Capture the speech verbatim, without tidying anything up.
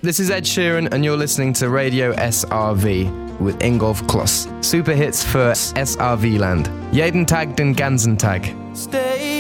this is Ed Sheeran and you're listening to Radio S R V with Ingolf Kloss. Super hits für S R V Land. Jeden Tag den ganzen Tag. Stay